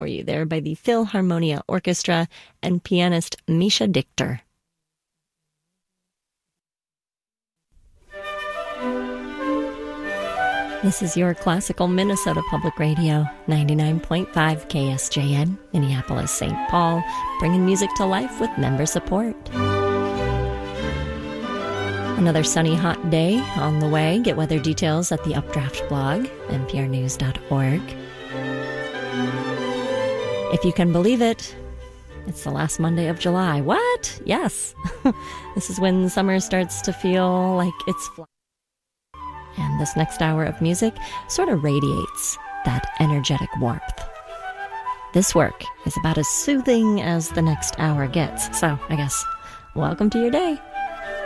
for you there by the Philharmonia Orchestra and pianist Misha Dichter. This is your classical Minnesota Public Radio, 99.5 KSJN, Minneapolis, St. Paul, bringing music to life with member support. Another sunny, hot day on the way. Get weather details at the Updraft blog, nprnews.org. If you can believe it, it's the last Monday of July. What? Yes. This is when summer starts to feel like it's flying. And this next hour of music sort of radiates that energetic warmth. This work is about as soothing as the next hour gets. So, I guess, welcome to your day.